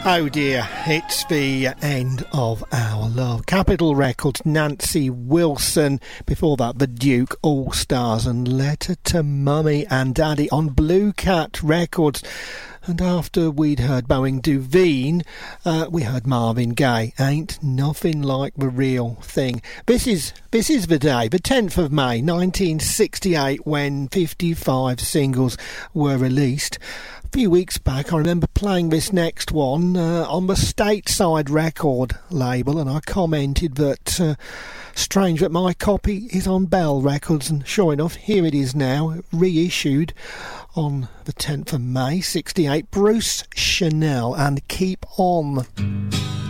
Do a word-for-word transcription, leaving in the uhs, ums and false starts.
Oh dear, it's the end of our love. Capitol Records, Nancy Wilson. Before that, the Duke All-Stars and Letter to Mummy and Daddy on Blue Cat Records. And after we'd heard Boeing Duveen, uh, we heard Marvin Gaye. Ain't nothing like the real thing. This is this is the day, the tenth of May, nineteen sixty-eight, when fifty-five singles were released. A few weeks back, I remember playing this next one uh, on the Stateside record label, and I commented that uh, strange that my copy is on Bell Records, and sure enough, here it is now, reissued on the tenth of May, sixty-eight. Bruce Chanel and Keep On.